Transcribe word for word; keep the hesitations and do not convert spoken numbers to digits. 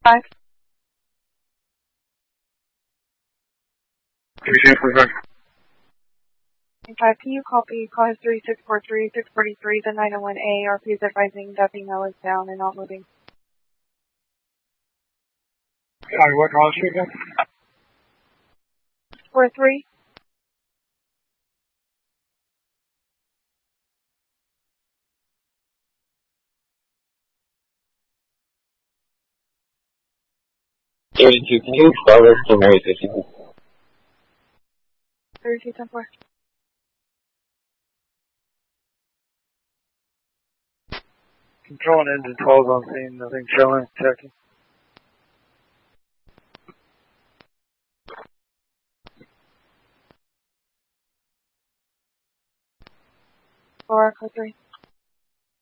five. three six four five. five, can you copy cause three six four three, six forty-three, the nine oh one A, R P is advising that female is down and not moving. Sorry, what call street again? four three. thirty-two, can you spell this to Mary fifty-two? thirty-two ten four. Control and engine twelve on scene, nothing showing, checking. four, code three.